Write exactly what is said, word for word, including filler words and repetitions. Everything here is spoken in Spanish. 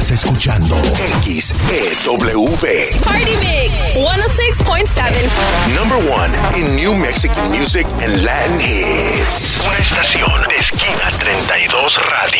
Estás escuchando X E W. Party Mix ciento seis punto siete. Number one in New Mexican music and Latin hits. Una estación de Esquina treinta y dos Radio.